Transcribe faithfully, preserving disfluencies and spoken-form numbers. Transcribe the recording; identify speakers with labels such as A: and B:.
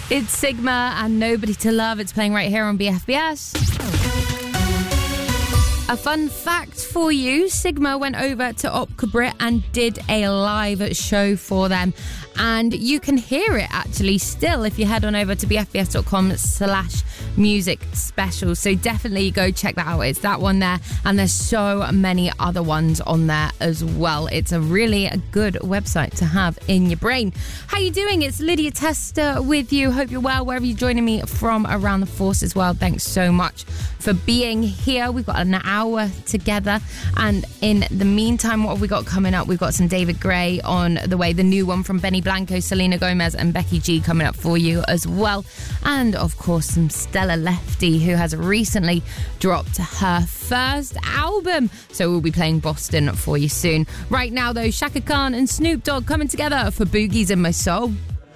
A: It's Sigma and Nobody to Love. It's playing right here on B F B S. A fun fact for you, Sigma went over to Opca Brit and did a live show for them. And you can hear it actually still if you head on over to bfbs.com slash music special. So definitely go check that out. It's that one there. And there's so many other ones on there as well. It's a really good website to have in your brain. How you doing? It's Lydia Tester with you. Hope you're well wherever you're joining me from around the force as well. Thanks so much for being here. We've got an hour together. And in the meantime, what have we got coming up? We've got some David Gray on the way. The new one from Benny Blanco, Selena Gomez and Becky G coming up for you as well. And of course, some Stella Lefty, who has recently dropped her first album. So we'll be playing Boston for you soon. Right now, though, Shaka Khan and Snoop Dogg coming together for Boogies in My Soul.